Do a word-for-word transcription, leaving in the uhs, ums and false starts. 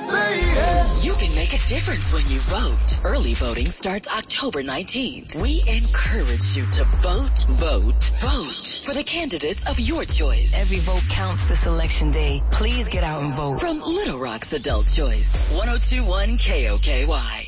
You can make a difference when you vote. Early voting starts October nineteenth. We encourage you to vote, vote, vote for the candidates of your choice. Every vote counts this election day. Please get out and vote. From Little Rock's Adult Choice, one oh two point one K O K Y.